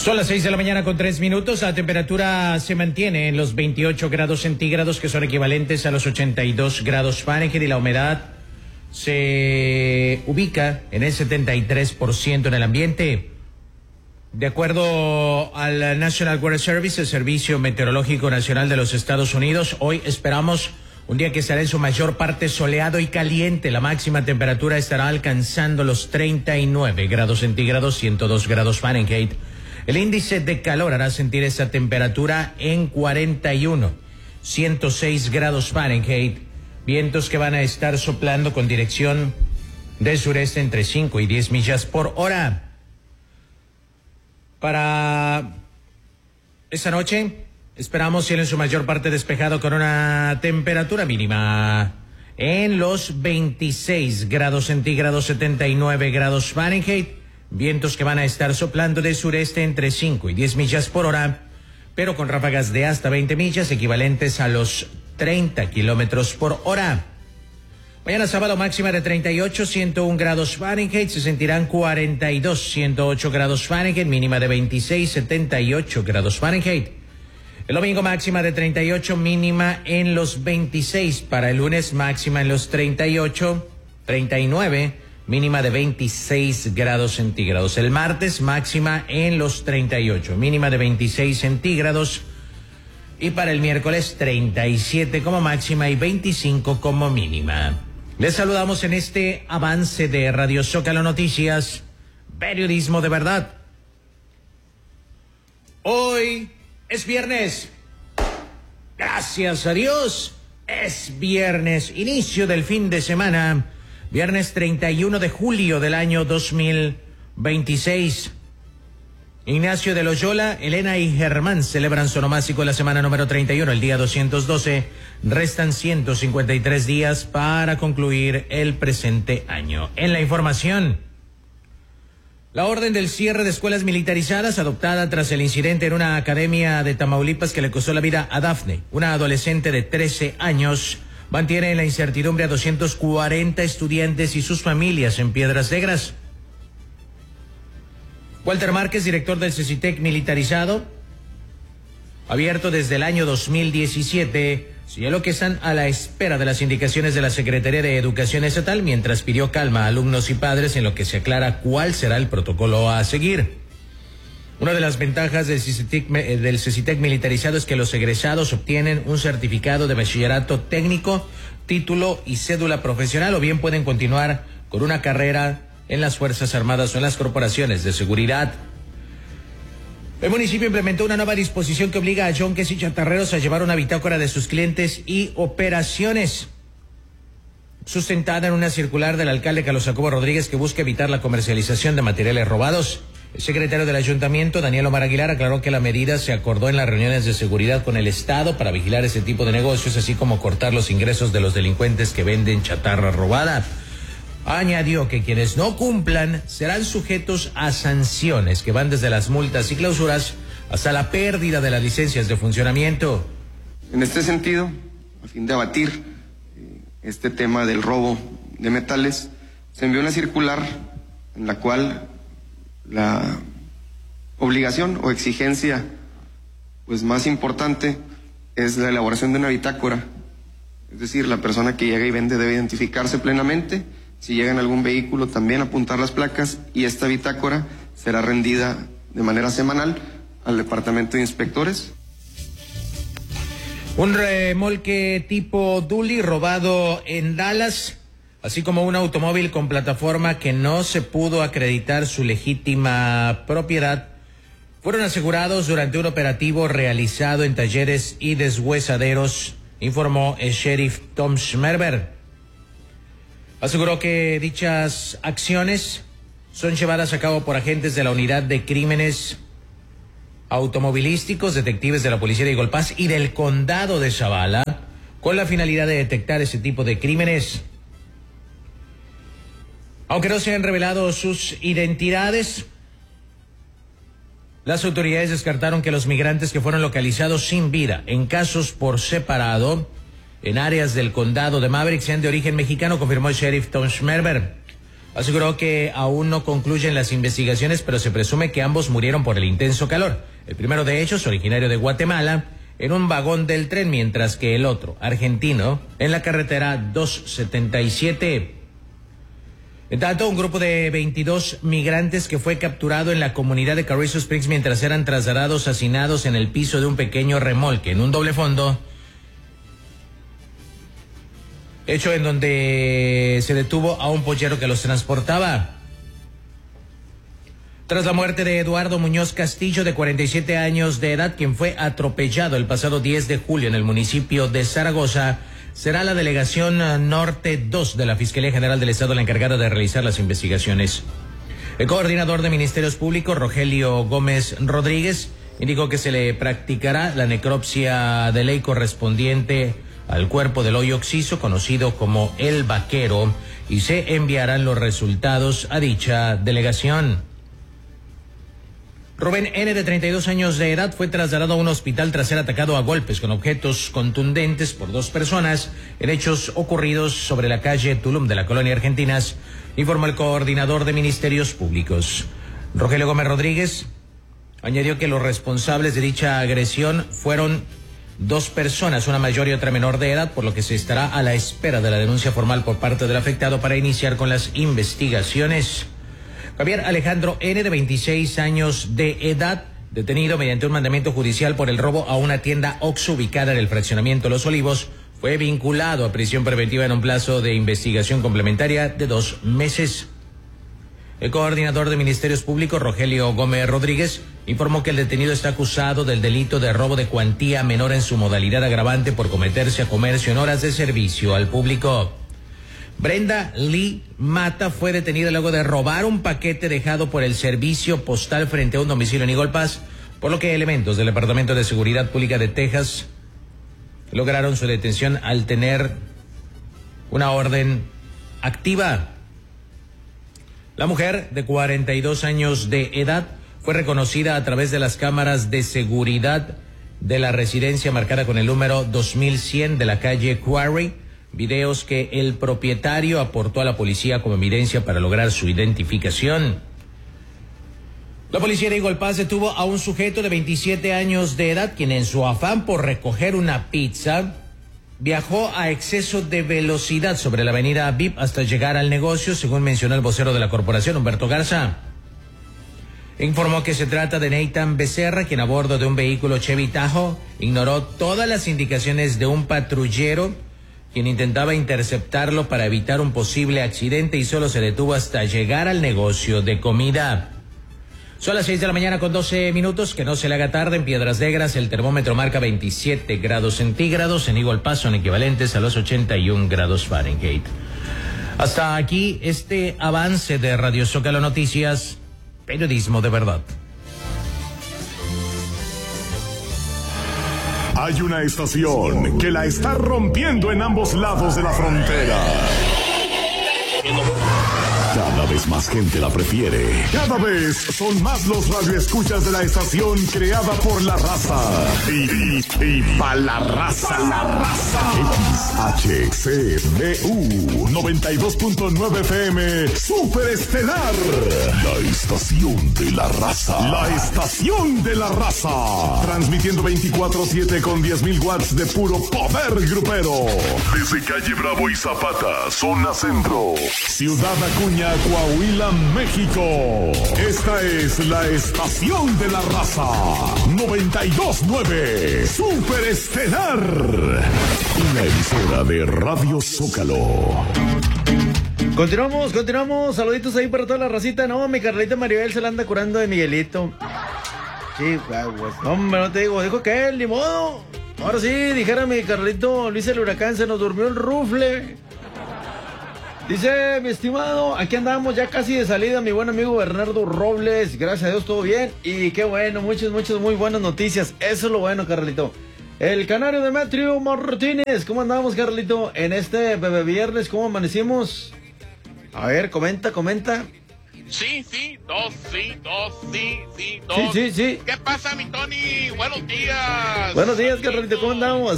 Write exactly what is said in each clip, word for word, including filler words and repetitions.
Son las seis de la mañana con tres minutos. La temperatura se mantiene en los veintiocho grados centígrados, que son equivalentes a los ochenta y dos grados Fahrenheit, y la humedad se ubica en el setenta y tres por ciento en el ambiente. De acuerdo al National Weather Service, el Servicio Meteorológico Nacional de los Estados Unidos, hoy esperamos un día que estará en su mayor parte soleado y caliente. La máxima temperatura estará alcanzando los treinta y nueve grados centígrados, ciento dos grados Fahrenheit. El índice de calor hará sentir esa temperatura en cuarenta y uno, ciento seis grados Fahrenheit. Vientos que van a estar soplando con dirección del sureste entre cinco y diez millas por hora. Para esta noche esperamos cielo en su mayor parte despejado con una temperatura mínima en los veintiséis grados centígrados, setenta y nueve grados Fahrenheit. Vientos que van a estar soplando de sureste entre cinco y diez millas por hora, pero con ráfagas de hasta veinte millas, equivalentes a los treinta kilómetros por hora. Mañana sábado, máxima de treinta y ocho, ciento uno grados Fahrenheit, se sentirán cuarenta y dos, ciento ocho grados Fahrenheit, mínima de veintiséis, setenta y ocho grados Fahrenheit. El domingo, máxima de treinta y ocho, mínima en los veintiséis. Para el lunes, máxima en los treinta y ocho, treinta y nueve, mínima de veintiséis grados centígrados. El martes, máxima en los treinta y ocho, mínima de veintiséis centígrados. Y para el miércoles, treinta y siete como máxima y veinticinco como mínima. Les saludamos en este avance de Radio Zócalo Noticias, periodismo de verdad. Hoy es viernes. Gracias a Dios, es viernes, inicio del fin de semana. Viernes treinta y uno de julio del año dos mil veintiséis. Ignacio de Loyola, Elena y Germán celebran su onomástico la semana número treinta y uno, el día doscientos doce. Restan ciento cincuenta y tres días para concluir el presente año. En la información, la orden del cierre de escuelas militarizadas adoptada tras el incidente en una academia de Tamaulipas que le costó la vida a Dafne, una adolescente de trece años, mantiene en la incertidumbre a doscientos cuarenta estudiantes y sus familias en Piedras Negras. Walter Márquez, director del CECITEC militarizado, abierto desde el año dos mil diecisiete, señaló que están a la espera de las indicaciones de la Secretaría de Educación Estatal, mientras pidió calma a alumnos y padres en lo que se aclara cuál será el protocolo a seguir. Una de las ventajas del CECITEC, del CECITEC militarizado es que los egresados obtienen un certificado de bachillerato técnico, título y cédula profesional, o bien pueden continuar con una carrera en las Fuerzas Armadas o en las corporaciones de seguridad. El municipio implementó una nueva disposición que obliga a yonques y chatarreros a llevar una bitácora de sus clientes y operaciones, sustentada en una circular del alcalde Carlos Jacobo Rodríguez, que busca evitar la comercialización de materiales robados. El secretario del ayuntamiento, Daniel Omar Aguilar, aclaró que la medida se acordó en las reuniones de seguridad con el Estado para vigilar ese tipo de negocios, así como cortar los ingresos de los delincuentes que venden chatarra robada. Añadió que quienes no cumplan serán sujetos a sanciones que van desde las multas y clausuras hasta la pérdida de las licencias de funcionamiento. En este sentido, a fin de abatir este tema del robo de metales, se envió una circular en la cual la obligación o exigencia pues más importante es la elaboración de una bitácora. Es decir, la persona que llega y vende debe identificarse plenamente. Si llega en algún vehículo, también apuntar las placas, y esta bitácora será rendida de manera semanal al Departamento de Inspectores. Un remolque tipo Dually robado en Dallas, así como un automóvil con plataforma que no se pudo acreditar su legítima propiedad, fueron asegurados durante un operativo realizado en talleres y deshuesaderos, informó el sheriff Tom Schmerber. Aseguró que dichas acciones son llevadas a cabo por agentes de la Unidad de Crímenes Automovilísticos, detectives de la Policía de Eagle Pass y del Condado de Zavala, con la finalidad de detectar ese tipo de crímenes. Aunque no se han revelado sus identidades, las autoridades descartaron que los migrantes que fueron localizados sin vida en casos por separado en áreas del condado de Maverick sean de origen mexicano, confirmó el sheriff Tom Schmerber. Aseguró que aún no concluyen las investigaciones, pero se presume que ambos murieron por el intenso calor. El primero de ellos, originario de Guatemala, en un vagón del tren, mientras que el otro, argentino, en la carretera doscientos setenta y siete. En tanto, un grupo de veintidós migrantes que fue capturado en la comunidad de Carrizo Springs mientras eran trasladados hacinados en el piso de un pequeño remolque en un doble fondo, hecho en donde se detuvo a un pollero que los transportaba. Tras la muerte de Eduardo Muñoz Castillo, de cuarenta y siete años de edad, quien fue atropellado el pasado diez de julio en el municipio de Zaragoza, será la Delegación Norte dos de la Fiscalía General del Estado la encargada de realizar las investigaciones. El coordinador de Ministerios Públicos, Rogelio Gómez Rodríguez, indicó que se le practicará la necropsia de ley correspondiente al cuerpo del hoy occiso, conocido como El Vaquero, y se enviarán los resultados a dicha delegación. Rubén N., de treinta y dos años de edad, fue trasladado a un hospital tras ser atacado a golpes con objetos contundentes por dos personas en hechos ocurridos sobre la calle Tulum de la colonia Argentinas, informó el coordinador de Ministerios Públicos. Rogelio Gómez Rodríguez añadió que los responsables de dicha agresión fueron dos personas, una mayor y otra menor de edad, por lo que se estará a la espera de la denuncia formal por parte del afectado para iniciar con las investigaciones. Javier Alejandro N., de veintiséis años de edad, detenido mediante un mandamiento judicial por el robo a una tienda Oxxo ubicada en el fraccionamiento Los Olivos, fue vinculado a prisión preventiva en un plazo de investigación complementaria de dos meses. El coordinador de Ministerios Públicos, Rogelio Gómez Rodríguez, informó que el detenido está acusado del delito de robo de cuantía menor en su modalidad agravante por cometerse a comercio en horas de servicio al público. Brenda Lee Mata fue detenida luego de robar un paquete dejado por el servicio postal frente a un domicilio en Eagle Pass, por lo que elementos del Departamento de Seguridad Pública de Texas lograron su detención al tener una orden activa. La mujer, de cuarenta y dos años de edad, fue reconocida a través de las cámaras de seguridad de la residencia marcada con el número dos mil cien de la calle Quarry, videos que el propietario aportó a la policía como evidencia para lograr su identificación. La policía de Eagle Pass detuvo a un sujeto de veintisiete años de edad, quien en su afán por recoger una pizza viajó a exceso de velocidad sobre la avenida V I P hasta llegar al negocio, según mencionó el vocero de la corporación, Humberto Garza. Informó que se trata de Nathan Becerra, quien a bordo de un vehículo Chevy Tahoe ignoró todas las indicaciones de un patrullero, quien intentaba interceptarlo para evitar un posible accidente, y solo se detuvo hasta llegar al negocio de comida. Son las seis de la mañana con doce minutos, que no se le haga tarde. En Piedras Negras el termómetro marca veintisiete grados centígrados, en Eagle Pass son equivalentes a los ochenta y un grados Fahrenheit. Hasta aquí este avance de Radio Zócalo Noticias, periodismo de verdad. Hay una estación que la está rompiendo en ambos lados de la frontera. Cada vez más gente la prefiere. Cada vez son más los radioescuchas de la estación creada por la raza. Y, y, y pa' la raza. Pa' la raza. X H C B U noventa y dos punto nueve F M Super Estelar. La estación de la raza. La estación de la raza. Transmitiendo veinticuatro siete con diez mil watts de puro poder grupero. Desde Calle Bravo y Zapata, zona centro. Ciudad Acuña, Coahuila, México. Esta es la estación de la raza. noventa y dos punto nueve Super Estelar. Una emisora de Radio Zócalo. Continuamos, continuamos. Saluditos ahí para toda la racita. No, mi Carlita Maribel se la anda curando de Miguelito. Sí, pues, hombre, no te digo. Dijo que él, ni modo. Ahora sí, dijera mi Carlito Luis el Huracán, se nos durmió el rufle. Dice, mi estimado, aquí andamos ya casi de salida, mi buen amigo Bernardo Robles. Gracias a Dios, todo bien. Y qué bueno, muchas, muchas muy buenas noticias. Eso es lo bueno, Carlito. El canario Demetrio Martínez, ¿cómo andamos, Carlito? En este bebé viernes, ¿cómo amanecimos? A ver, comenta, comenta. Sí, sí, dos, sí, dos, sí, sí, dos. Sí, sí, sí. ¿Qué pasa, mi Tony? Buenos días. Buenos días, Carlito, ¿cómo andamos?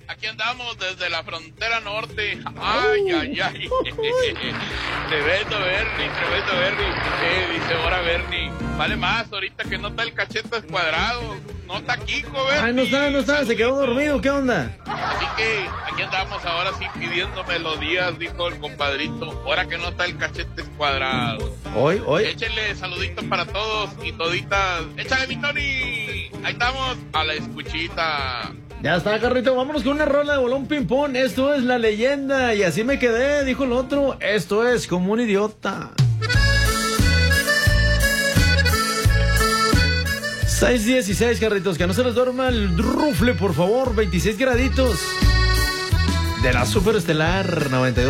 Aquí andamos desde la frontera norte. Ay, ay, ay. Tremendo Bernie, tremendo Bernie. Eh, dice ahora Bernie. Vale más ahorita que no está el cachete cuadrado. No está Kiko, Bernie. Ay, no está, no está, se quedó dormido, ¿qué onda? Así que aquí andamos ahora sí pidiendo melodías, dijo el compadrito. Ahora que no está el cachete cuadrado. Hoy, hoy. Échenle saluditos para todos y toditas. Échale, mi Tony. Ahí estamos, a la escuchita. Ya está, Carrito, vámonos con una rola de bolón ping-pong. Esto es La Leyenda. Y así me quedé, dijo el otro. Esto es Como un Idiota. seis dieciséis, Carritos, que no se les duerma el rufle, por favor. veintiséis graditos de la Superestelar noventa y dos.